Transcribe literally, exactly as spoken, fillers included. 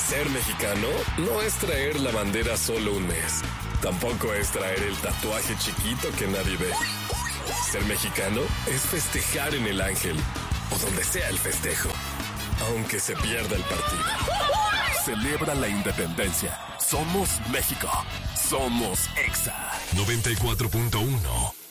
Ser mexicano no es traer la bandera solo un mes. Tampoco es traer el tatuaje chiquito que nadie ve. Ser mexicano es festejar en el Ángel o donde sea el festejo, aunque se pierda el partido. Celebra la independencia. Somos México. Somos Exa noventa y cuatro punto uno.